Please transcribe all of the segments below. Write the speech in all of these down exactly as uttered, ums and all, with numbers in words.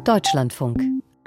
Deutschlandfunk.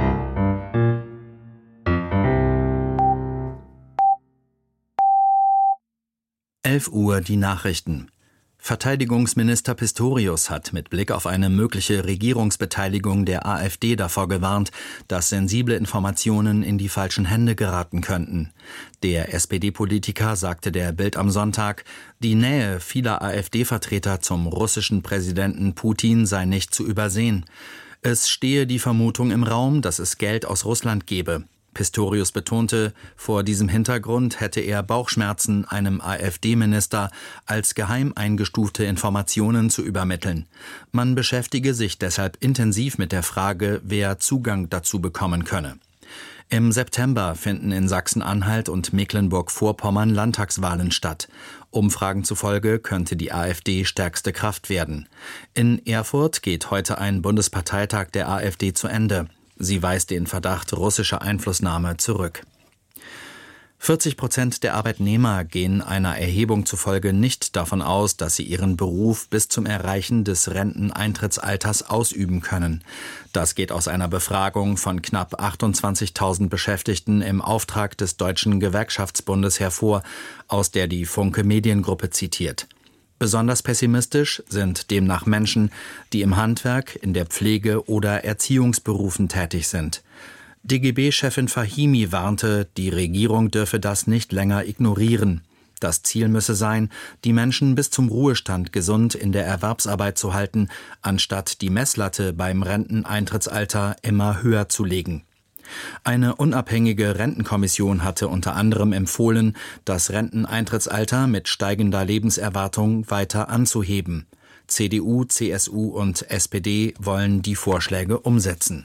elf Uhr die Nachrichten. Verteidigungsminister Pistorius hat mit Blick auf eine mögliche Regierungsbeteiligung der AfD davor gewarnt, dass sensible Informationen in die falschen Hände geraten könnten. Der S P D-Politiker sagte der Bild am Sonntag, die Nähe vieler AfD-Vertreter zum russischen Präsidenten Putin sei nicht zu übersehen. Es stehe die Vermutung im Raum, dass es Geld aus Russland gebe. Pistorius betonte, vor diesem Hintergrund hätte er Bauchschmerzen, einem AfD-Minister als geheim eingestufte Informationen zu übermitteln. Man beschäftige sich deshalb intensiv mit der Frage, wer Zugang dazu bekommen könne. Im September finden in Sachsen-Anhalt und Mecklenburg-Vorpommern Landtagswahlen statt. Umfragen zufolge könnte die AfD stärkste Kraft werden. In Erfurt geht heute ein Bundesparteitag der AfD zu Ende. Sie weist den Verdacht russischer Einflussnahme zurück. vierzig Prozent der Arbeitnehmer gehen einer Erhebung zufolge nicht davon aus, dass sie ihren Beruf bis zum Erreichen des Renteneintrittsalters ausüben können. Das geht aus einer Befragung von knapp achtundzwanzigtausend Beschäftigten im Auftrag des Deutschen Gewerkschaftsbundes hervor, aus der die Funke Mediengruppe zitiert. Besonders pessimistisch sind demnach Menschen, die im Handwerk, in der Pflege oder Erziehungsberufen tätig sind. D G B-Chefin Fahimi warnte, die Regierung dürfe das nicht länger ignorieren. Das Ziel müsse sein, die Menschen bis zum Ruhestand gesund in der Erwerbsarbeit zu halten, anstatt die Messlatte beim Renteneintrittsalter immer höher zu legen. Eine unabhängige Rentenkommission hatte unter anderem empfohlen, das Renteneintrittsalter mit steigender Lebenserwartung weiter anzuheben. C D U, C S U und S P D wollen die Vorschläge umsetzen.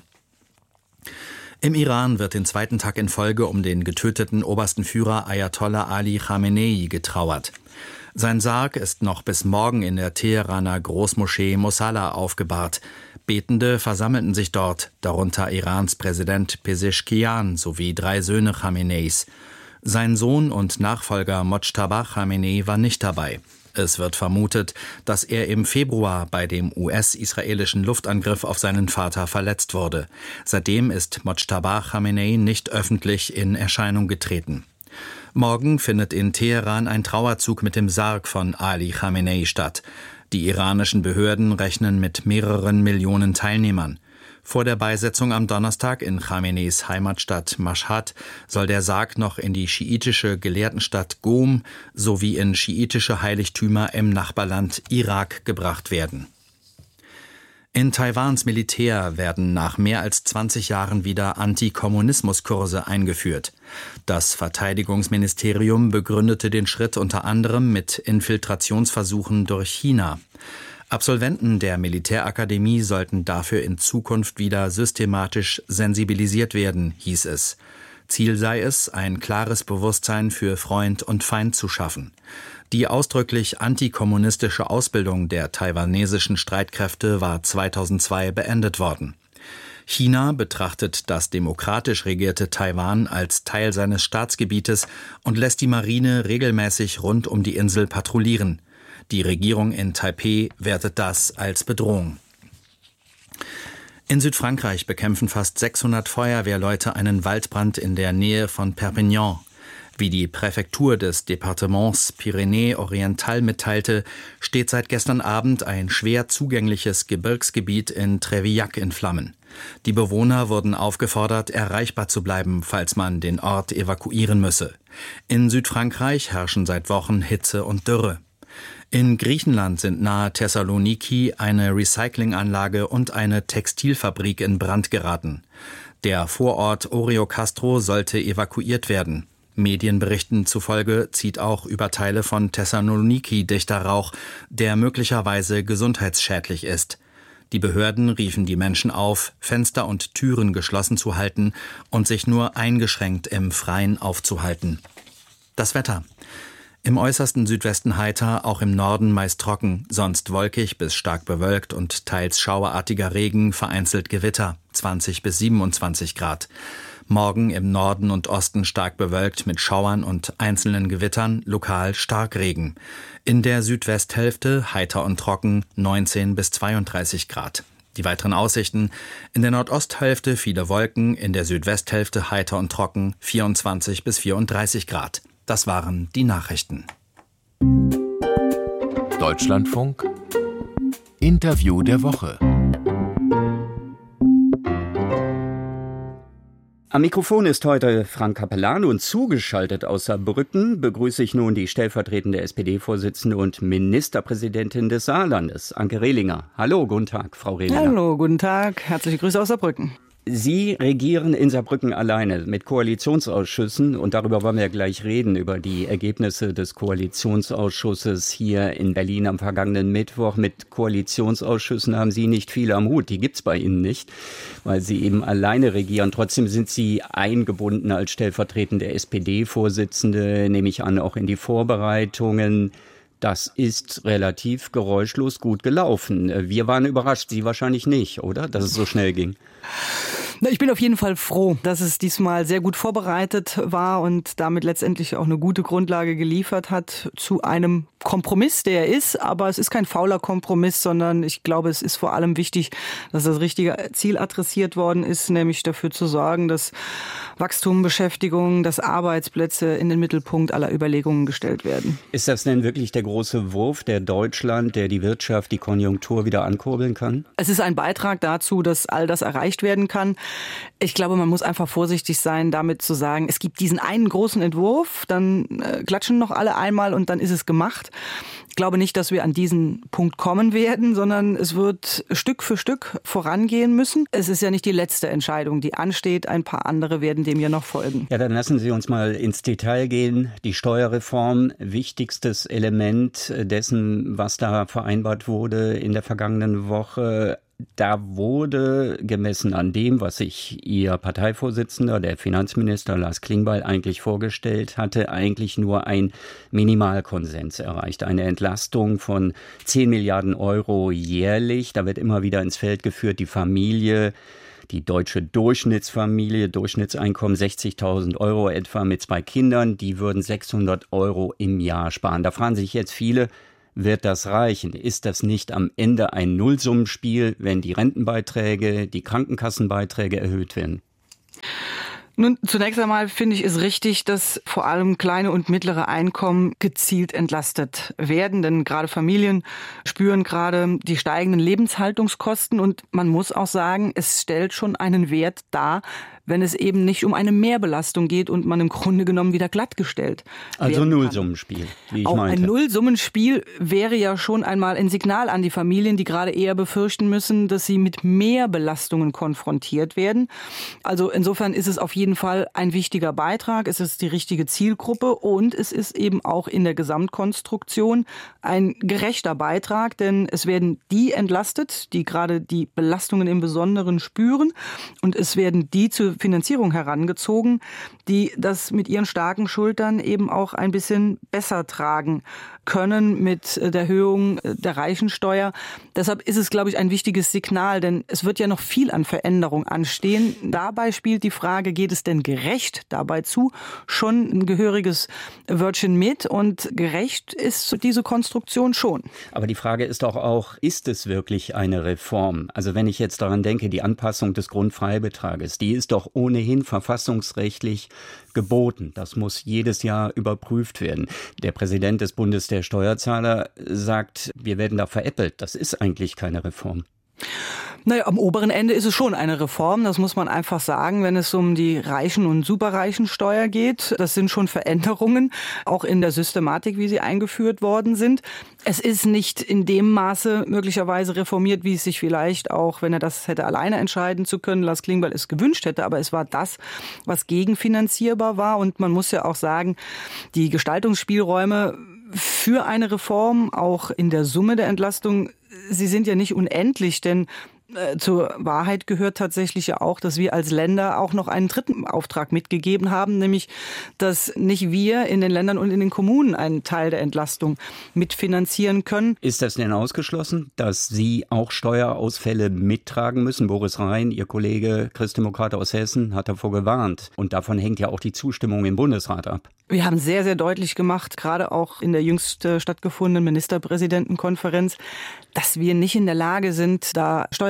Im Iran wird den zweiten Tag in Folge um den getöteten obersten Führer Ayatollah Ali Khamenei getrauert. Sein Sarg ist noch bis morgen in der Teheraner Großmoschee Mosalla aufgebahrt. Betende versammelten sich dort, darunter Irans Präsident Pezeshkian sowie drei Söhne Khameneis. Sein Sohn und Nachfolger Mojtaba Khamenei war nicht dabei. Es wird vermutet, dass er im Februar bei dem U S-israelischen Luftangriff auf seinen Vater verletzt wurde. Seitdem ist Mojtaba Khamenei nicht öffentlich in Erscheinung getreten. Morgen findet in Teheran ein Trauerzug mit dem Sarg von Ali Khamenei statt. Die iranischen Behörden rechnen mit mehreren Millionen Teilnehmern. Vor der Beisetzung am Donnerstag in Khameneis Heimatstadt Mashhad soll der Sarg noch in die schiitische Gelehrtenstadt Qom sowie in schiitische Heiligtümer im Nachbarland Irak gebracht werden. In Taiwans Militär werden nach mehr als zwanzig Jahren wieder Antikommunismuskurse eingeführt. Das Verteidigungsministerium begründete den Schritt unter anderem mit Infiltrationsversuchen durch China. Absolventen der Militärakademie sollten dafür in Zukunft wieder systematisch sensibilisiert werden, hieß es. Ziel sei es, ein klares Bewusstsein für Freund und Feind zu schaffen. Die ausdrücklich antikommunistische Ausbildung der taiwanesischen Streitkräfte war zweitausendzwei beendet worden. China betrachtet das demokratisch regierte Taiwan als Teil seines Staatsgebietes und lässt die Marine regelmäßig rund um die Insel patrouillieren. Die Regierung in Taipeh wertet das als Bedrohung. In Südfrankreich bekämpfen fast sechshundert Feuerwehrleute einen Waldbrand in der Nähe von Perpignan. Wie die Präfektur des Departements Pyrénées-Oriental mitteilte, steht seit gestern Abend ein schwer zugängliches Gebirgsgebiet in Trévillac in Flammen. Die Bewohner wurden aufgefordert, erreichbar zu bleiben, falls man den Ort evakuieren müsse. In Südfrankreich herrschen seit Wochen Hitze und Dürre. In Griechenland sind nahe Thessaloniki eine Recyclinganlage und eine Textilfabrik in Brand geraten. Der Vorort Orio Castro sollte evakuiert werden. Medienberichten zufolge zieht auch über Teile von Thessaloniki dichter Rauch, der möglicherweise gesundheitsschädlich ist. Die Behörden riefen die Menschen auf, Fenster und Türen geschlossen zu halten und sich nur eingeschränkt im Freien aufzuhalten. Das Wetter. Im äußersten Südwesten heiter, auch im Norden meist trocken, sonst wolkig bis stark bewölkt und teils schauerartiger Regen, vereinzelt Gewitter, zwanzig bis siebenundzwanzig Grad. Morgen im Norden und Osten stark bewölkt mit Schauern und einzelnen Gewittern, lokal Starkregen. In der Südwesthälfte heiter und trocken, neunzehn bis zweiunddreißig Grad. Die weiteren Aussichten: in der Nordosthälfte viele Wolken, in der Südwesthälfte heiter und trocken, vierundzwanzig bis vierunddreißig Grad. Das waren die Nachrichten. Deutschlandfunk Interview der Woche. Am Mikrofon ist heute Frank Capellan und zugeschaltet aus Saarbrücken begrüße ich nun die stellvertretende S P D-Vorsitzende und Ministerpräsidentin des Saarlandes, Anke Rehlinger. Hallo, guten Tag, Frau Rehlinger. Hallo, guten Tag. Herzliche Grüße aus Saarbrücken. Sie regieren in Saarbrücken alleine mit Koalitionsausschüssen und darüber wollen wir gleich reden, über die Ergebnisse des Koalitionsausschusses hier in Berlin am vergangenen Mittwoch. Mit Koalitionsausschüssen haben Sie nicht viel am Hut, die gibt's bei Ihnen nicht, weil Sie eben alleine regieren. Trotzdem sind Sie eingebunden als stellvertretende S P D-Vorsitzende, nehme ich an, auch in die Vorbereitungen. Das ist relativ geräuschlos gut gelaufen. Wir waren überrascht, Sie wahrscheinlich nicht, oder? Dass es so schnell ging. Na, ich bin auf jeden Fall froh, dass es diesmal sehr gut vorbereitet war und damit letztendlich auch eine gute Grundlage geliefert hat zu einem Kompromiss, der er ist. Aber es ist kein fauler Kompromiss, sondern ich glaube, es ist vor allem wichtig, dass das richtige Ziel adressiert worden ist, nämlich dafür zu sorgen, dass Wachstum, Beschäftigung, dass Arbeitsplätze in den Mittelpunkt aller Überlegungen gestellt werden. Ist das denn wirklich der große Wurf, der Deutschland, der die Wirtschaft, die Konjunktur wieder ankurbeln kann? Es ist ein Beitrag dazu, dass all das erreicht werden kann. Ich glaube, man muss einfach vorsichtig sein, damit zu sagen, es gibt diesen einen großen Entwurf, dann äh, klatschen noch alle einmal und dann ist es gemacht. Ich glaube nicht, dass wir an diesen Punkt kommen werden, sondern es wird Stück für Stück vorangehen müssen. Es ist ja nicht die letzte Entscheidung, die ansteht. Ein paar andere werden dem ja noch folgen. Ja, dann lassen Sie uns mal ins Detail gehen. Die Steuerreform, wichtigstes Element dessen, was da vereinbart wurde in der vergangenen Woche. Da wurde gemessen an dem, was sich Ihr Parteivorsitzender, der Finanzminister Lars Klingbeil, eigentlich vorgestellt hatte, eigentlich nur ein Minimalkonsens erreicht. Eine Entlastung von zehn Milliarden Euro jährlich. Da wird immer wieder ins Feld geführt, die Familie, die deutsche Durchschnittsfamilie, Durchschnittseinkommen sechzigtausend Euro etwa mit zwei Kindern, die würden sechshundert Euro im Jahr sparen. Da fragen sich jetzt viele, wird das reichen? Ist das nicht am Ende ein Nullsummenspiel, wenn die Rentenbeiträge, die Krankenkassenbeiträge erhöht werden? Nun, zunächst einmal finde ich es richtig, dass vor allem kleine und mittlere Einkommen gezielt entlastet werden. Denn gerade Familien spüren gerade die steigenden Lebenshaltungskosten. Und man muss auch sagen, es stellt schon einen Wert dar, wenn es eben nicht um eine Mehrbelastung geht und man im Grunde genommen wieder glattgestellt Also ein Nullsummenspiel, wie ich auch meinte. Ein Nullsummenspiel wäre ja schon einmal ein Signal an die Familien, die gerade eher befürchten müssen, dass sie mit Mehrbelastungen konfrontiert werden. Also insofern ist es auf jeden Fall ein wichtiger Beitrag. Es ist die richtige Zielgruppe und es ist eben auch in der Gesamtkonstruktion ein gerechter Beitrag, denn es werden die entlastet, die gerade die Belastungen im Besonderen spüren und es werden die zu Finanzierung herangezogen, die das mit ihren starken Schultern eben auch ein bisschen besser tragen können mit der Erhöhung der Reichensteuer. Deshalb ist es, glaube ich, ein wichtiges Signal, denn es wird ja noch viel an Veränderung anstehen. Dabei spielt die Frage, geht es denn gerecht dabei zu? Schon ein gehöriges Wörtchen mit und gerecht ist diese Konstruktion schon. Aber die Frage ist doch auch, ist es wirklich eine Reform? Also wenn ich jetzt daran denke, die Anpassung des Grundfreibetrages, die ist doch ohnehin verfassungsrechtlich geboten. Das muss jedes Jahr überprüft werden. Der Präsident des Bundes der Steuerzahler sagt, wir werden da veräppelt. Das ist eigentlich keine Reform. Naja, am oberen Ende ist es schon eine Reform, das muss man einfach sagen, wenn es um die Reichen- und Superreichensteuer geht. Das sind schon Veränderungen, auch in der Systematik, wie sie eingeführt worden sind. Es ist nicht in dem Maße möglicherweise reformiert, wie es sich vielleicht auch, wenn er das hätte alleine entscheiden zu können, Lars Klingbeil es gewünscht hätte. Aber es war das, was gegenfinanzierbar war. Und man muss ja auch sagen, die Gestaltungsspielräume für eine Reform, auch in der Summe der Entlastung, sie sind ja nicht unendlich, denn äh, zur Wahrheit gehört tatsächlich ja auch, dass wir als Länder auch noch einen dritten Auftrag mitgegeben haben, nämlich, dass nicht wir in den Ländern und in den Kommunen einen Teil der Entlastung mitfinanzieren können. Ist das denn ausgeschlossen, dass Sie auch Steuerausfälle mittragen müssen? Boris Rhein, Ihr Kollege, Christdemokrat aus Hessen, hat davor gewarnt. Und davon hängt ja auch die Zustimmung im Bundesrat ab. Wir haben sehr, sehr deutlich gemacht, gerade auch in der jüngst stattgefundenen Ministerpräsidentenkonferenz, dass wir nicht in der Lage sind, da Steuerausfälle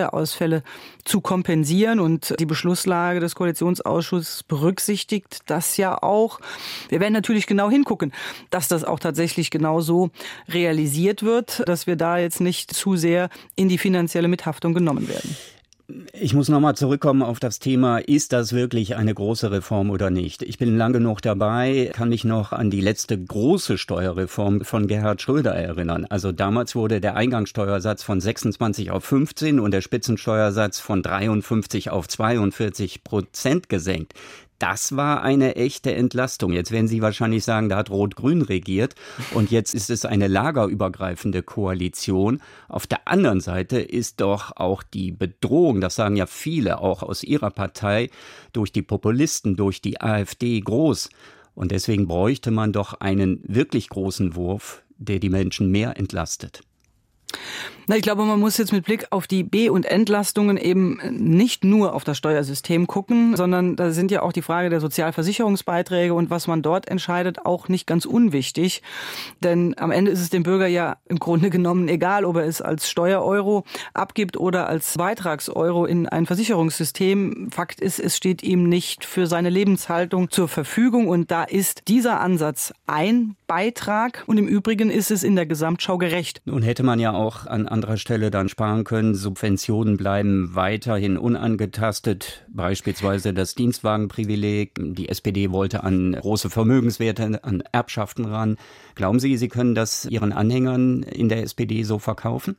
Steuerausfälle zu kompensieren. Und die Beschlusslage des Koalitionsausschusses berücksichtigt das ja auch. Wir werden natürlich genau hingucken, dass das auch tatsächlich genau so realisiert wird, dass wir da jetzt nicht zu sehr in die finanzielle Mithaftung genommen werden. Ich muss nochmal zurückkommen auf das Thema, ist das wirklich eine große Reform oder nicht? Ich bin lang genug dabei, kann mich noch an die letzte große Steuerreform von Gerhard Schröder erinnern. Also damals wurde der Eingangssteuersatz von sechsundzwanzig auf fünfzehn und der Spitzensteuersatz von dreiundfünfzig auf zweiundvierzig Prozent gesenkt. Das war eine echte Entlastung. Jetzt werden Sie wahrscheinlich sagen, da hat Rot-Grün regiert und jetzt ist es eine lagerübergreifende Koalition. Auf der anderen Seite ist doch auch die Bedrohung, das sagen ja viele auch aus Ihrer Partei, durch die Populisten, durch die AfD groß. Und deswegen bräuchte man doch einen wirklich großen Wurf, der die Menschen mehr entlastet. Na, ich glaube, man muss jetzt mit Blick auf die B- und Entlastungen eben nicht nur auf das Steuersystem gucken, sondern da sind ja auch die Frage der Sozialversicherungsbeiträge und was man dort entscheidet auch nicht ganz unwichtig. Denn am Ende ist es dem Bürger ja im Grunde genommen egal, ob er es als Steuereuro abgibt oder als Beitragseuro in ein Versicherungssystem. Fakt ist, es steht ihm nicht für seine Lebenshaltung zur Verfügung und da ist dieser Ansatz ein Beitrag und im Übrigen ist es in der Gesamtschau gerecht. Nun hätte man ja auch an anderer Stelle dann sparen können. Subventionen bleiben weiterhin unangetastet, beispielsweise das Dienstwagenprivileg. Die S P D wollte an große Vermögenswerte, an Erbschaften ran. Glauben Sie, Sie können das Ihren Anhängern in der S P D so verkaufen?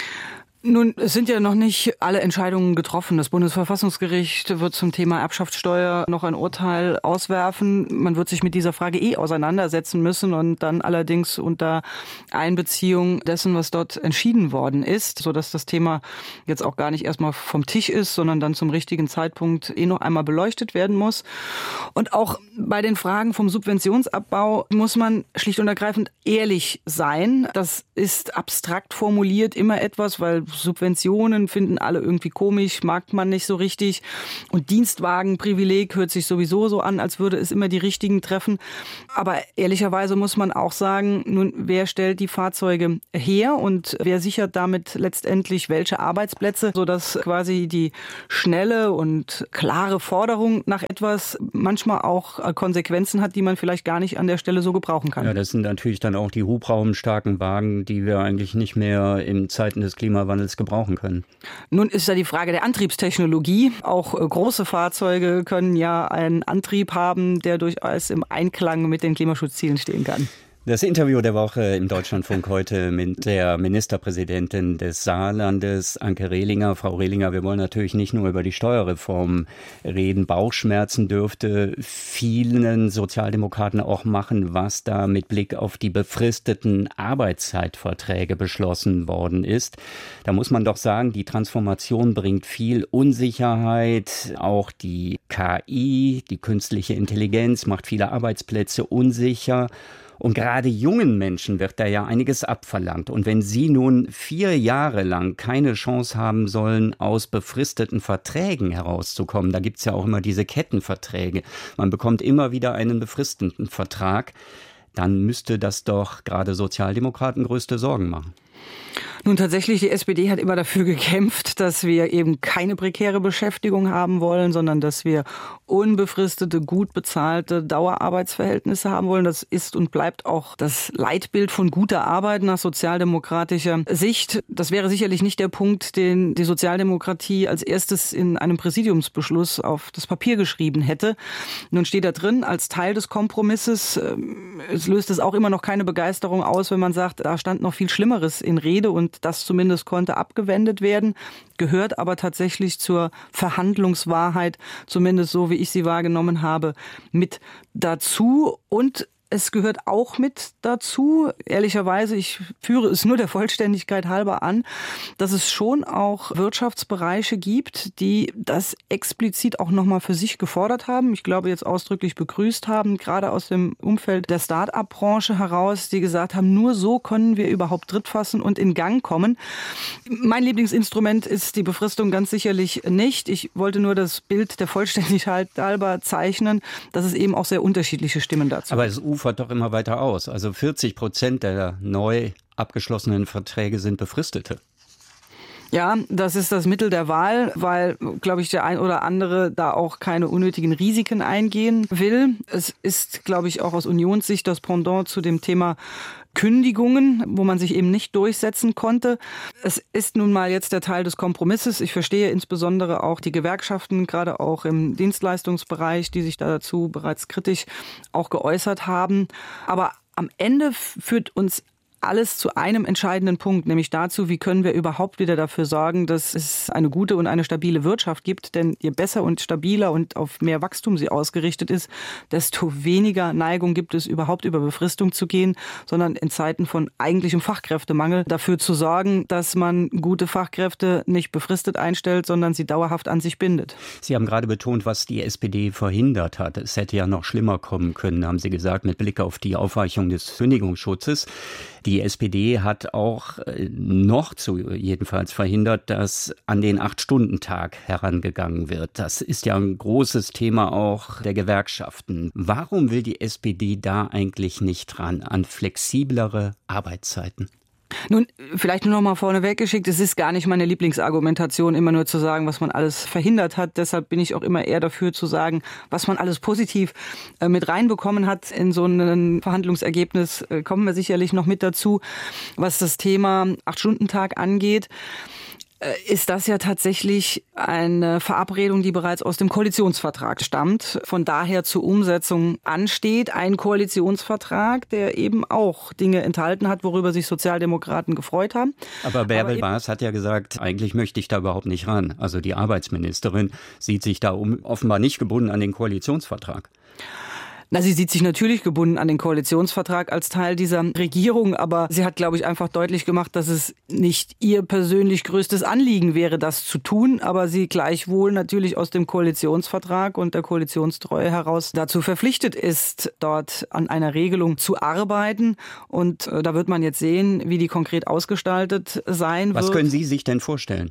Nun, es sind ja noch nicht alle Entscheidungen getroffen. Das Bundesverfassungsgericht wird zum Thema Erbschaftssteuer noch ein Urteil auswerfen. Man wird sich mit dieser Frage eh auseinandersetzen müssen und dann allerdings unter Einbeziehung dessen, was dort entschieden worden ist, sodass das Thema jetzt auch gar nicht erstmal vom Tisch ist, sondern dann zum richtigen Zeitpunkt eh noch einmal beleuchtet werden muss. Und auch bei den Fragen vom Subventionsabbau muss man schlicht und ergreifend ehrlich sein. Das ist abstrakt formuliert immer etwas, weil Subventionen finden alle irgendwie komisch, mag man nicht so richtig. Und Dienstwagenprivileg hört sich sowieso so an, als würde es immer die Richtigen treffen. Aber ehrlicherweise muss man auch sagen, nun, wer stellt die Fahrzeuge her und wer sichert damit letztendlich welche Arbeitsplätze, sodass quasi die schnelle und klare Forderung nach etwas manchmal auch Konsequenzen hat, die man vielleicht gar nicht an der Stelle so gebrauchen kann. Ja, das sind natürlich dann auch die hubraumstarken Wagen, die wir eigentlich nicht mehr in Zeiten des Klimawandels gebrauchen können. Nun ist da die Frage der Antriebstechnologie. Auch äh, große Fahrzeuge können ja einen Antrieb haben, der durchaus im Einklang mit den Klimaschutzzielen stehen kann. Das Interview der Woche im Deutschlandfunk heute mit der Ministerpräsidentin des Saarlandes, Anke Rehlinger. Frau Rehlinger, wir wollen natürlich nicht nur über die Steuerreform reden. Bauchschmerzen dürfte vielen Sozialdemokraten auch machen, was da mit Blick auf die befristeten Arbeitszeitverträge beschlossen worden ist. Da muss man doch sagen, die Transformation bringt viel Unsicherheit. Auch die K I, die künstliche Intelligenz, macht viele Arbeitsplätze unsicher. Und gerade jungen Menschen wird da ja einiges abverlangt. Und wenn sie nun vier Jahre lang keine Chance haben sollen, aus befristeten Verträgen herauszukommen, da gibt's ja auch immer diese Kettenverträge, man bekommt immer wieder einen befristeten Vertrag, dann müsste das doch gerade Sozialdemokraten größte Sorgen machen. Nun tatsächlich, die S P D hat immer dafür gekämpft, dass wir eben keine prekäre Beschäftigung haben wollen, sondern dass wir unbefristete, gut bezahlte Dauerarbeitsverhältnisse haben wollen. Das ist und bleibt auch das Leitbild von guter Arbeit nach sozialdemokratischer Sicht. Das wäre sicherlich nicht der Punkt, den die Sozialdemokratie als erstes in einem Präsidiumsbeschluss auf das Papier geschrieben hätte. Nun steht da drin, als Teil des Kompromisses, es löst es auch immer noch keine Begeisterung aus, wenn man sagt, da stand noch viel Schlimmeres in Rede und das zumindest konnte abgewendet werden, gehört aber tatsächlich zur Verhandlungswahrheit, zumindest so wie ich sie wahrgenommen habe, mit dazu. Und es gehört auch mit dazu, ehrlicherweise, ich führe es nur der Vollständigkeit halber an, dass es schon auch Wirtschaftsbereiche gibt, die das explizit auch nochmal für sich gefordert haben. Ich glaube, jetzt ausdrücklich begrüßt haben, gerade aus dem Umfeld der Start-up-Branche heraus, die gesagt haben, nur so können wir überhaupt Tritt fassen und in Gang kommen. Mein Lieblingsinstrument ist die Befristung ganz sicherlich nicht. Ich wollte nur das Bild der Vollständigkeit halber zeichnen, dass es eben auch sehr unterschiedliche Stimmen dazu gibt. Aber es ufert doch immer weiter aus. Also vierzig Prozent der neu abgeschlossenen Verträge sind befristete. Ja, das ist das Mittel der Wahl, weil, glaube ich, der ein oder andere da auch keine unnötigen Risiken eingehen will. Es ist, glaube ich, auch aus Unionssicht das Pendant zu dem Thema Kündigungen, wo man sich eben nicht durchsetzen konnte. Es ist nun mal jetzt der Teil des Kompromisses. Ich verstehe insbesondere auch die Gewerkschaften, gerade auch im Dienstleistungsbereich, die sich da dazu bereits kritisch auch geäußert haben. Aber am Ende führt uns alles zu einem entscheidenden Punkt, nämlich dazu, wie können wir überhaupt wieder dafür sorgen, dass es eine gute und eine stabile Wirtschaft gibt. Denn je besser und stabiler und auf mehr Wachstum sie ausgerichtet ist, desto weniger Neigung gibt es, überhaupt über Befristung zu gehen, sondern in Zeiten von eigentlichem Fachkräftemangel dafür zu sorgen, dass man gute Fachkräfte nicht befristet einstellt, sondern sie dauerhaft an sich bindet. Sie haben gerade betont, was die S P D verhindert hat. Es hätte ja noch schlimmer kommen können, haben Sie gesagt, mit Blick auf die Aufweichung des Kündigungsschutzes. Die S P D hat auch noch zu jedenfalls verhindert, dass an den Acht-Stunden-Tag herangegangen wird. Das ist ja ein großes Thema auch der Gewerkschaften. Warum will die S P D da eigentlich nicht ran, an flexiblere Arbeitszeiten? Nun, vielleicht nur noch mal vorneweg geschickt, es ist gar nicht meine Lieblingsargumentation, immer nur zu sagen, was man alles verhindert hat. Deshalb bin ich auch immer eher dafür zu sagen, was man alles positiv äh, mit reinbekommen hat in so ein Verhandlungsergebnis. Äh, kommen wir sicherlich noch mit dazu. Was das Thema Acht-Stunden-Tag angeht, ist das ja tatsächlich eine Verabredung, die bereits aus dem Koalitionsvertrag stammt, von daher zur Umsetzung ansteht. Ein Koalitionsvertrag, der eben auch Dinge enthalten hat, worüber sich Sozialdemokraten gefreut haben. Aber Bärbel Baas hat ja gesagt, eigentlich möchte ich da überhaupt nicht ran. Also die Arbeitsministerin sieht sich da um, offenbar nicht gebunden an den Koalitionsvertrag. Na, sie sieht sich natürlich gebunden an den Koalitionsvertrag als Teil dieser Regierung, aber sie hat, glaube ich, einfach deutlich gemacht, dass es nicht ihr persönlich größtes Anliegen wäre, das zu tun, aber sie gleichwohl natürlich aus dem Koalitionsvertrag und der Koalitionstreue heraus dazu verpflichtet ist, dort an einer Regelung zu arbeiten. Und äh, da wird man jetzt sehen, wie die konkret ausgestaltet sein wird. Was können Sie sich denn vorstellen?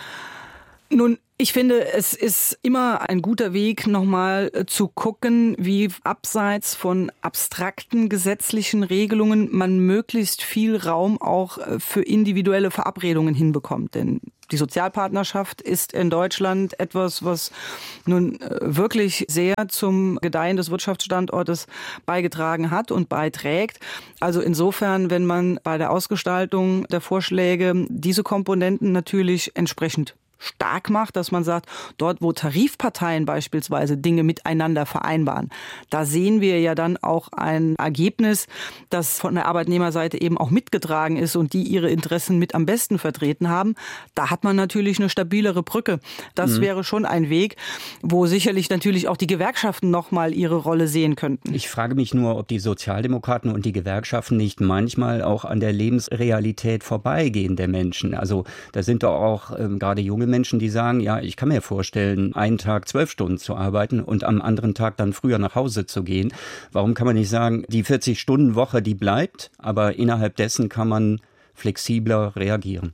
Nun, ich finde, es ist immer ein guter Weg, nochmal zu gucken, wie abseits von abstrakten gesetzlichen Regelungen man möglichst viel Raum auch für individuelle Verabredungen hinbekommt. Denn die Sozialpartnerschaft ist in Deutschland etwas, was nun wirklich sehr zum Gedeihen des Wirtschaftsstandortes beigetragen hat und beiträgt. Also insofern, wenn man bei der Ausgestaltung der Vorschläge diese Komponenten natürlich entsprechend stark macht, dass man sagt, dort, wo Tarifparteien beispielsweise Dinge miteinander vereinbaren, da sehen wir ja dann auch ein Ergebnis, das von der Arbeitnehmerseite eben auch mitgetragen ist und die ihre Interessen mit am besten vertreten haben. Da hat man natürlich eine stabilere Brücke. Das mhm. wäre schon ein Weg, wo sicherlich natürlich auch die Gewerkschaften nochmal ihre Rolle sehen könnten. Ich frage mich nur, ob die Sozialdemokraten und die Gewerkschaften nicht manchmal auch an der Lebensrealität vorbeigehen der Menschen. Also da sind doch auch ähm, gerade junge Menschen, die sagen, ja, ich kann mir vorstellen, einen Tag zwölf Stunden zu arbeiten und am anderen Tag dann früher nach Hause zu gehen. Warum kann man nicht sagen, die vierzig-Stunden-Woche, die bleibt, aber innerhalb dessen kann man flexibler reagieren?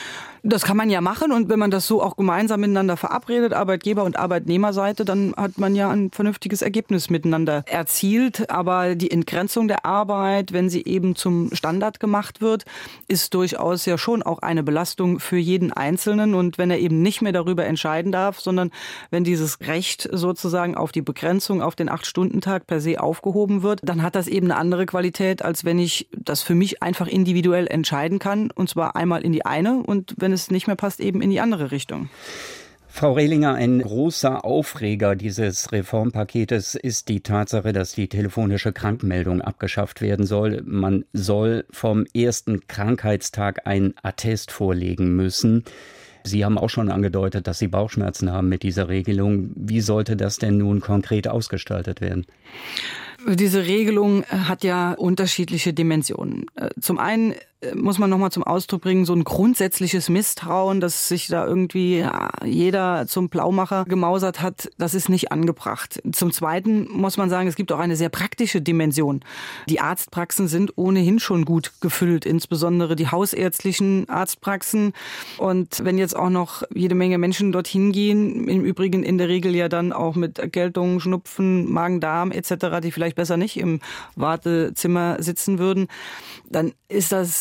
Das kann man ja machen und wenn man das so auch gemeinsam miteinander verabredet, Arbeitgeber- und Arbeitnehmerseite, dann hat man ja ein vernünftiges Ergebnis miteinander erzielt. Aber die Entgrenzung der Arbeit, wenn sie eben zum Standard gemacht wird, ist durchaus ja schon auch eine Belastung für jeden Einzelnen. Und wenn er eben nicht mehr darüber entscheiden darf, sondern wenn dieses Recht sozusagen auf die Begrenzung auf den Acht-Stunden-Tag per se aufgehoben wird, dann hat das eben eine andere Qualität, als wenn ich das für mich einfach individuell entscheiden kann. Und zwar einmal in die eine und wenn es nicht mehr passt, eben in die andere Richtung. Frau Rehlinger, ein großer Aufreger dieses Reformpaketes ist die Tatsache, dass die telefonische Krankmeldung abgeschafft werden soll. Man soll vom ersten Krankheitstag einen Attest vorlegen müssen. Sie haben auch schon angedeutet, dass Sie Bauchschmerzen haben mit dieser Regelung. Wie sollte das denn nun konkret ausgestaltet werden? Diese Regelung hat ja unterschiedliche Dimensionen. Zum einen muss man nochmal zum Ausdruck bringen, so ein grundsätzliches Misstrauen, dass sich da irgendwie ja, jeder zum Plaumacher gemausert hat, das ist nicht angebracht. Zum Zweiten muss man sagen, es gibt auch eine sehr praktische Dimension. Die Arztpraxen sind ohnehin schon gut gefüllt, insbesondere die hausärztlichen Arztpraxen. Und wenn jetzt auch noch jede Menge Menschen dorthin gehen, im Übrigen in der Regel ja dann auch mit Erkältung, Schnupfen, Magen-Darm et cetera, die vielleicht besser nicht im Wartezimmer sitzen würden, dann ist das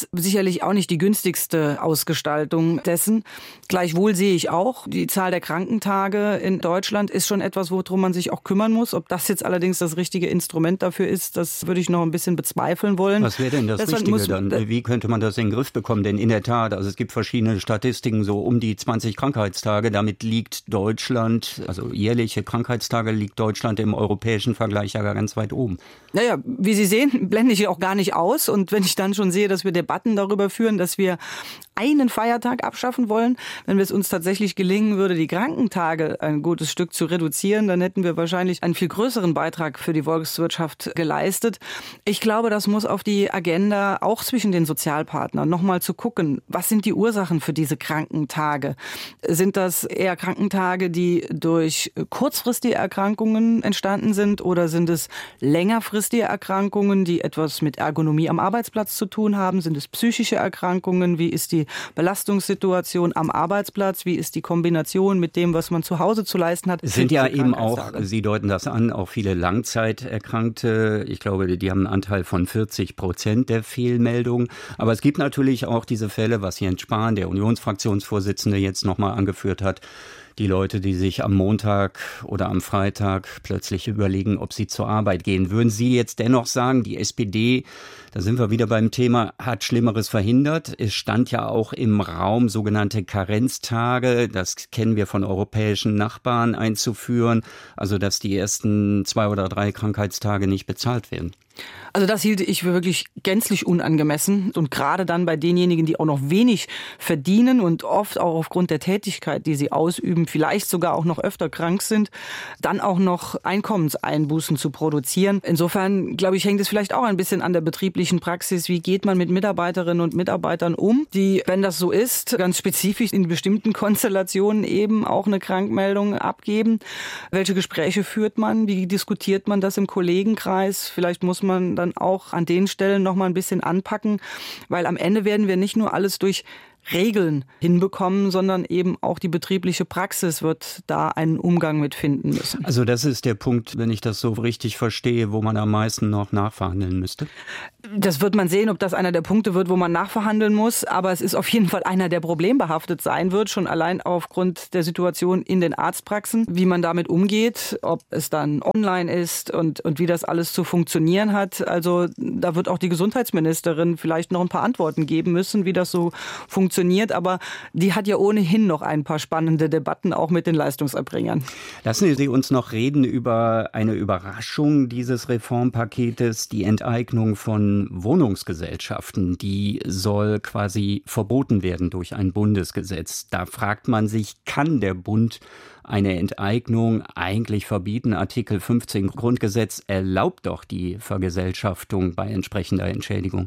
sicherlich auch nicht die günstigste Ausgestaltung dessen. Gleichwohl sehe ich auch, die Zahl der Krankentage in Deutschland ist schon etwas, worum man sich auch kümmern muss. Ob das jetzt allerdings das richtige Instrument dafür ist, das würde ich noch ein bisschen bezweifeln wollen. Was wäre denn das Deshalb Richtige muss, dann? Wie könnte man das in den Griff bekommen? Denn in der Tat, also es gibt verschiedene Statistiken, so um die zwanzig Krankheitstage. Damit liegt Deutschland, also jährliche Krankheitstage, liegt Deutschland im europäischen Vergleich ja ganz weit oben. Naja, wie Sie sehen, blende ich auch gar nicht aus. Und wenn ich dann schon sehe, dass wir Debatten darüber führen, dass wir einen Feiertag abschaffen wollen, wenn es uns tatsächlich gelingen würde, die Krankentage ein gutes Stück zu reduzieren, dann hätten wir wahrscheinlich einen viel größeren Beitrag für die Volkswirtschaft geleistet. Ich glaube, das muss auf die Agenda auch zwischen den Sozialpartnern nochmal zu gucken, was sind die Ursachen für diese Krankentage? Sind das eher Krankentage, die durch kurzfristige Erkrankungen entstanden sind, oder sind es längerfristige Erkrankungen, die etwas mit Ergonomie am Arbeitsplatz zu tun haben? Sind es psychische Erkrankungen? Wie ist die Belastungssituation am Arbeitsplatz? Wie ist die Kombination mit dem, was man zu Hause zu leisten hat? Es sind ja eben auch, Sie deuten das an, auch viele Langzeiterkrankte. Ich glaube, die haben einen Anteil von vierzig Prozent der Fehlmeldungen. Aber es gibt natürlich auch diese Fälle, was Jens Spahn, der Unionsfraktionsvorsitzende, jetzt nochmal angeführt hat. Die Leute, die sich am Montag oder am Freitag plötzlich überlegen, ob sie zur Arbeit gehen. Würden Sie jetzt dennoch sagen, die S P D, da sind wir wieder beim Thema, hat Schlimmeres verhindert? Es stand ja auch im Raum, sogenannte Karenztage, das kennen wir von europäischen Nachbarn, einzuführen. Also, dass die ersten zwei oder drei Krankheitstage nicht bezahlt werden. Also das hielte ich für wirklich gänzlich unangemessen, und gerade dann bei denjenigen, die auch noch wenig verdienen und oft auch aufgrund der Tätigkeit, die sie ausüben, vielleicht sogar auch noch öfter krank sind, dann auch noch Einkommenseinbußen zu produzieren. Insofern, glaube ich, hängt es vielleicht auch ein bisschen an der betrieblichen Praxis. Wie geht man mit Mitarbeiterinnen und Mitarbeitern um, die, wenn das so ist, ganz spezifisch in bestimmten Konstellationen eben auch eine Krankmeldung abgeben? Welche Gespräche führt man? Wie diskutiert man das im Kollegenkreis? Vielleicht muss man man dann auch an den Stellen noch mal ein bisschen anpacken, weil am Ende werden wir nicht nur alles durch Regeln hinbekommen, sondern eben auch die betriebliche Praxis wird da einen Umgang mit finden müssen. Also das ist der Punkt, wenn ich das so richtig verstehe, wo man am meisten noch nachverhandeln müsste? Das wird man sehen, ob das einer der Punkte wird, wo man nachverhandeln muss, aber es ist auf jeden Fall einer, der problembehaftet sein wird, schon allein aufgrund der Situation in den Arztpraxen, wie man damit umgeht, ob es dann online ist und, und wie das alles zu funktionieren hat. Also da wird auch die Gesundheitsministerin vielleicht noch ein paar Antworten geben müssen, wie das so funktioniert. funktioniert, aber die hat ja ohnehin noch ein paar spannende Debatten auch mit den Leistungserbringern. Lassen Sie uns noch reden über eine Überraschung dieses Reformpaketes, die Enteignung von Wohnungsgesellschaften. Die soll quasi verboten werden durch ein Bundesgesetz. Da fragt man sich, kann der Bund eine Enteignung eigentlich verbieten? Artikel fünfzehn Grundgesetz erlaubt doch die Vergesellschaftung bei entsprechender Entschädigung.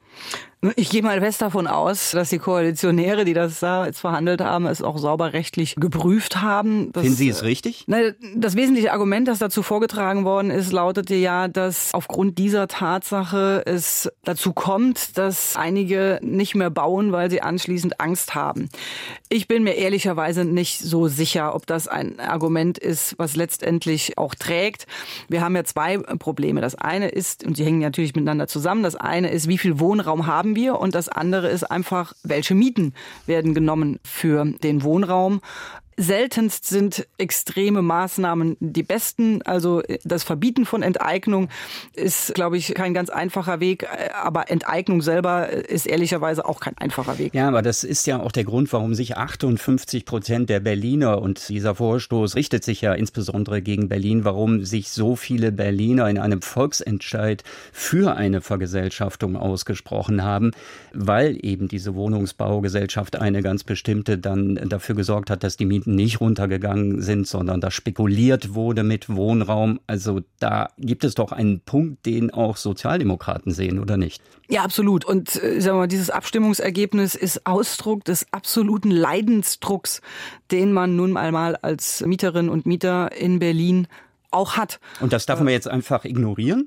Ich gehe mal fest davon aus, dass die Koalitionäre, die das da jetzt verhandelt haben, es auch sauber rechtlich geprüft haben. Das, Finden Sie es richtig? Das wesentliche Argument, das dazu vorgetragen worden ist, lautete ja, dass aufgrund dieser Tatsache es dazu kommt, dass einige nicht mehr bauen, weil sie anschließend Angst haben. Ich bin mir ehrlicherweise nicht so sicher, ob das ein Argument ist, was letztendlich auch trägt. Wir haben ja zwei Probleme. Das eine ist, und die hängen natürlich miteinander zusammen, das eine ist, wie viel Wohnraum haben wir, und das andere ist einfach, welche Mieten werden genommen für den Wohnraum. Seltenst sind extreme Maßnahmen die besten. Also das Verbieten von Enteignung ist, glaube ich, kein ganz einfacher Weg. Aber Enteignung selber ist ehrlicherweise auch kein einfacher Weg. Ja, aber das ist ja auch der Grund, warum sich achtundfünfzig Prozent der Berliner, und dieser Vorstoß richtet sich ja insbesondere gegen Berlin, warum sich so viele Berliner in einem Volksentscheid für eine Vergesellschaftung ausgesprochen haben, weil eben diese Wohnungsbaugesellschaft, eine ganz bestimmte, dann dafür gesorgt hat, dass die Mieten nicht runtergegangen sind, sondern da spekuliert wurde mit Wohnraum. Also da gibt es doch einen Punkt, den auch Sozialdemokraten sehen, oder nicht? Ja, absolut. Und sagen wir mal, dieses Abstimmungsergebnis ist Ausdruck des absoluten Leidensdrucks, den man nun einmal als Mieterin und Mieter in Berlin auch hat. Und das darf man jetzt einfach ignorieren?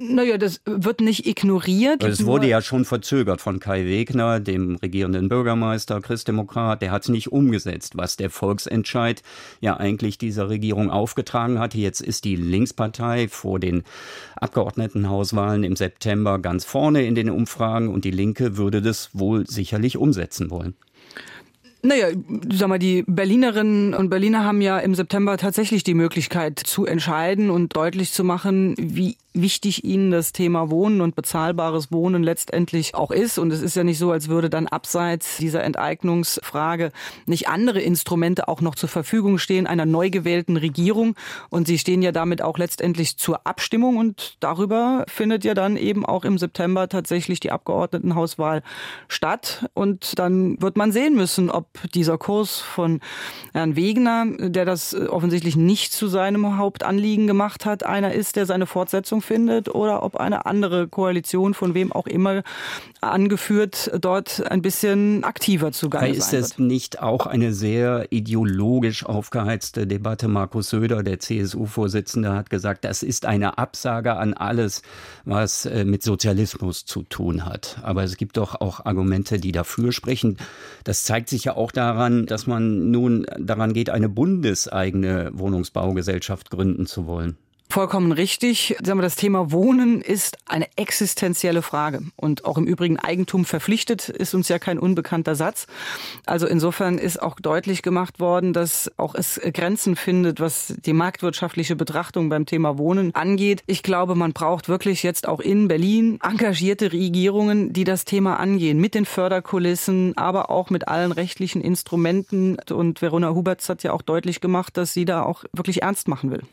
Naja, das wird nicht ignoriert. Es wurde ja schon verzögert von Kai Wegner, dem regierenden Bürgermeister, Christdemokrat. Der hat es nicht umgesetzt, was der Volksentscheid ja eigentlich dieser Regierung aufgetragen hatte. Jetzt ist die Linkspartei vor den Abgeordnetenhauswahlen im September ganz vorne in den Umfragen und die Linke würde das wohl sicherlich umsetzen wollen. Naja, sag mal, die Berlinerinnen und Berliner haben ja im September tatsächlich die Möglichkeit zu entscheiden und deutlich zu machen, wie wichtig ihnen das Thema Wohnen und bezahlbares Wohnen letztendlich auch ist. Und es ist ja nicht so, als würde dann abseits dieser Enteignungsfrage nicht andere Instrumente auch noch zur Verfügung stehen einer neu gewählten Regierung. Und sie stehen ja damit auch letztendlich zur Abstimmung. Und darüber findet ja dann eben auch im September tatsächlich die Abgeordnetenhauswahl statt. Und dann wird man sehen müssen, ob dieser Kurs von Herrn Wegner, der das offensichtlich nicht zu seinem Hauptanliegen gemacht hat, einer ist, der seine Fortsetzung findet, oder ob eine andere Koalition, von wem auch immer angeführt, dort ein bisschen aktiver zugange sein wird. Ist es nicht auch eine sehr ideologisch aufgeheizte Debatte? Markus Söder, der C S U-Vorsitzende, hat gesagt, das ist eine Absage an alles, was mit Sozialismus zu tun hat. Aber es gibt doch auch Argumente, die dafür sprechen. Das zeigt sich ja auch daran, dass man nun daran geht, eine bundeseigene Wohnungsbaugesellschaft gründen zu wollen. Vollkommen richtig. Sagen wir, das Thema Wohnen ist eine existenzielle Frage. Und auch im Übrigen Eigentum verpflichtet ist uns ja kein unbekannter Satz. Also insofern ist auch deutlich gemacht worden, dass auch es Grenzen findet, was die marktwirtschaftliche Betrachtung beim Thema Wohnen angeht. Ich glaube, man braucht wirklich jetzt auch in Berlin engagierte Regierungen, die das Thema angehen. Mit den Förderkulissen, aber auch mit allen rechtlichen Instrumenten. Und Verona Huberts hat ja auch deutlich gemacht, dass sie da auch wirklich ernst machen will.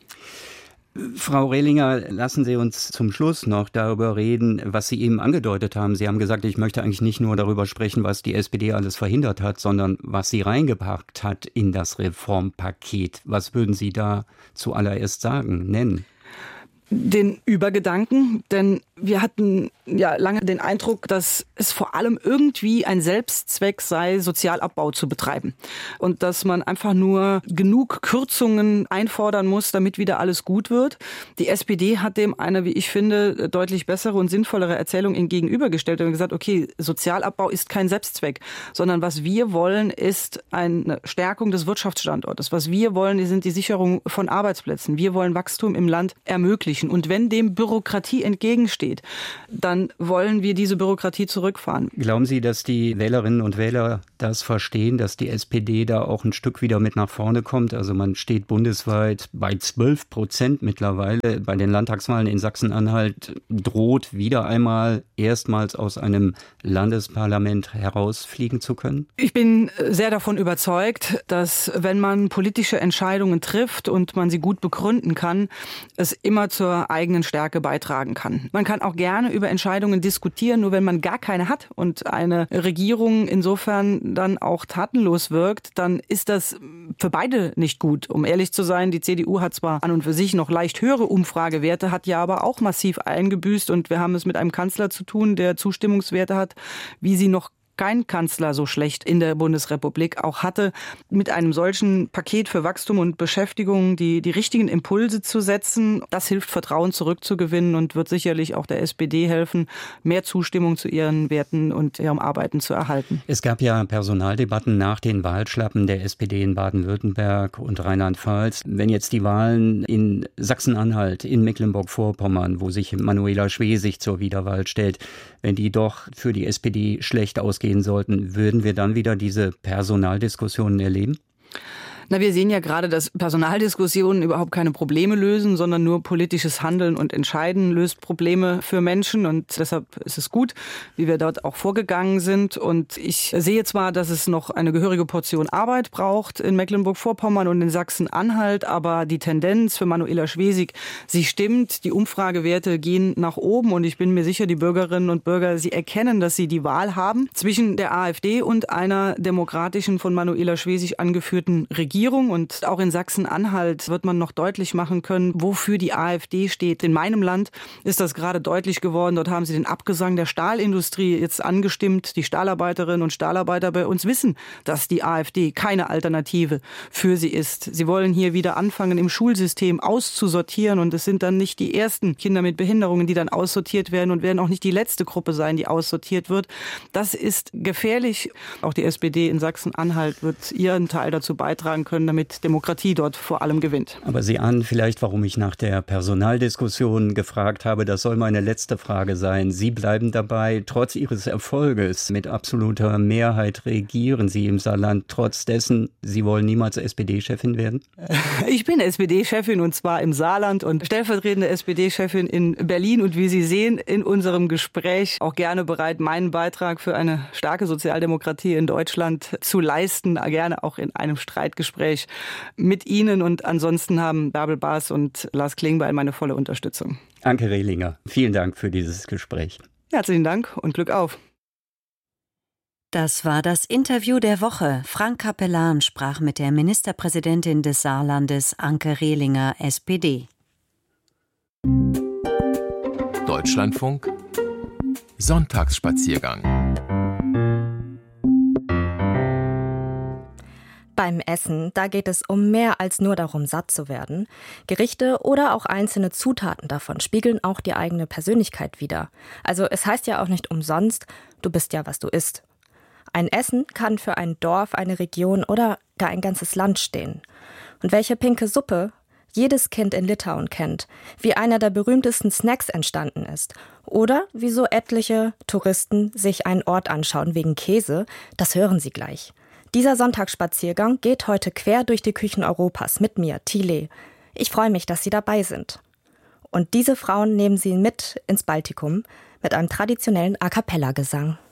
Frau Rehlinger, lassen Sie uns zum Schluss noch darüber reden, was Sie eben angedeutet haben. Sie haben gesagt, ich möchte eigentlich nicht nur darüber sprechen, was die S P D alles verhindert hat, sondern was sie reingepackt hat in das Reformpaket. Was würden Sie da zuallererst sagen, nennen? Den Übergedanken, denn wir hatten ja lange den Eindruck, dass es vor allem irgendwie ein Selbstzweck sei, Sozialabbau zu betreiben. Und dass man einfach nur genug Kürzungen einfordern muss, damit wieder alles gut wird. Die S P D hat dem eine, wie ich finde, deutlich bessere und sinnvollere Erzählung entgegenübergestellt und gesagt, okay, Sozialabbau ist kein Selbstzweck, sondern was wir wollen, ist eine Stärkung des Wirtschaftsstandortes. Was wir wollen, sind die Sicherung von Arbeitsplätzen. Wir wollen Wachstum im Land ermöglichen. Und wenn dem Bürokratie entgegensteht, dann wollen wir diese Bürokratie zurückfahren. Glauben Sie, dass die Wählerinnen und Wähler das verstehen, dass die S P D da auch ein Stück wieder mit nach vorne kommt? Also man steht bundesweit bei zwölf Prozent mittlerweile. Bei den Landtagswahlen in Sachsen-Anhalt droht wieder einmal erstmals aus einem Landesparlament herausfliegen zu können? Ich bin sehr davon überzeugt, dass wenn man politische Entscheidungen trifft und man sie gut begründen kann, es immer zur eigenen Stärke beitragen kann. Man kann auch gerne über Entscheidungen diskutieren, nur wenn man gar keine hat und eine Regierung insofern dann auch tatenlos wirkt, dann ist das für beide nicht gut. Um ehrlich zu sein, die C D U hat zwar an und für sich noch leicht höhere Umfragewerte, hat ja aber auch massiv eingebüßt und wir haben es mit einem Kanzler zu tun, der Zustimmungswerte hat, wie sie noch kein Kanzler so schlecht in der Bundesrepublik auch hatte, mit einem solchen Paket für Wachstum und Beschäftigung die, die richtigen Impulse zu setzen. Das hilft, Vertrauen zurückzugewinnen und wird sicherlich auch der S P D helfen, mehr Zustimmung zu ihren Werten und ihrem Arbeiten zu erhalten. Es gab ja Personaldebatten nach den Wahlschlappen der S P D in Baden-Württemberg und Rheinland-Pfalz. Wenn jetzt die Wahlen in Sachsen-Anhalt, in Mecklenburg-Vorpommern, wo sich Manuela Schwesig zur Wiederwahl stellt, wenn die doch für die S P D schlecht ausgehen sollten, würden wir dann wieder diese Personaldiskussionen erleben? Na, wir sehen ja gerade, dass Personaldiskussionen überhaupt keine Probleme lösen, sondern nur politisches Handeln und Entscheiden löst Probleme für Menschen. Und deshalb ist es gut, wie wir dort auch vorgegangen sind. Und ich sehe zwar, dass es noch eine gehörige Portion Arbeit braucht in Mecklenburg-Vorpommern und in Sachsen-Anhalt, aber die Tendenz für Manuela Schwesig, sie stimmt. Die Umfragewerte gehen nach oben und ich bin mir sicher, die Bürgerinnen und Bürger, sie erkennen, dass sie die Wahl haben zwischen der AfD und einer demokratischen, von Manuela Schwesig angeführten Regierung. Regierung. Und auch in Sachsen-Anhalt wird man noch deutlich machen können, wofür die AfD steht. In meinem Land ist das gerade deutlich geworden. Dort haben sie den Abgesang der Stahlindustrie jetzt angestimmt. Die Stahlarbeiterinnen und Stahlarbeiter bei uns wissen, dass die AfD keine Alternative für sie ist. Sie wollen hier wieder anfangen, im Schulsystem auszusortieren. Und es sind dann nicht die ersten Kinder mit Behinderungen, die dann aussortiert werden und werden auch nicht die letzte Gruppe sein, die aussortiert wird. Das ist gefährlich. Auch die S P D in Sachsen-Anhalt wird ihren Teil dazu beitragen können, damit Demokratie dort vor allem gewinnt. Aber Sie ahnen vielleicht, warum ich nach der Personaldiskussion gefragt habe. Das soll meine letzte Frage sein. Sie bleiben dabei, trotz Ihres Erfolges mit absoluter Mehrheit regieren Sie im Saarland. Trotz dessen, Sie wollen niemals S P D-Chefin werden? Ich bin S P D-Chefin und zwar im Saarland und stellvertretende S P D-Chefin in Berlin. Und wie Sie sehen, in unserem Gespräch auch gerne bereit, meinen Beitrag für eine starke Sozialdemokratie in Deutschland zu leisten. Gerne auch in einem Streitgespräch mit Ihnen. Und ansonsten haben Bärbel Baas und Lars Klingbeil meine volle Unterstützung. Anke Rehlinger, vielen Dank für dieses Gespräch. Herzlichen Dank und Glück auf. Das war das Interview der Woche. Frank Capellan sprach mit der Ministerpräsidentin des Saarlandes, Anke Rehlinger, S P D. Deutschlandfunk Sonntagsspaziergang. Beim Essen, da geht es um mehr als nur darum, satt zu werden. Gerichte oder auch einzelne Zutaten davon spiegeln auch die eigene Persönlichkeit wider. Also es heißt ja auch nicht umsonst, du bist ja, was du isst. Ein Essen kann für ein Dorf, eine Region oder gar ein ganzes Land stehen. Und welche pinke Suppe jedes Kind in Litauen kennt, wie einer der berühmtesten Snacks entstanden ist oder wieso etliche Touristen sich einen Ort anschauen wegen Käse, das hören Sie gleich. Dieser Sonntagsspaziergang geht heute quer durch die Küchen Europas mit mir, Thile. Ich freue mich, dass Sie dabei sind. Und diese Frauen nehmen Sie mit ins Baltikum mit einem traditionellen A-Cappella-Gesang.